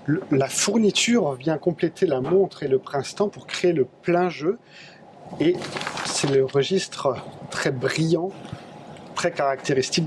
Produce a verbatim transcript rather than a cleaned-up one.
le, la fourniture vient compléter la montre et le prince-temps pour créer le plein jeu. Et c'est le registre très brillant, très caractéristique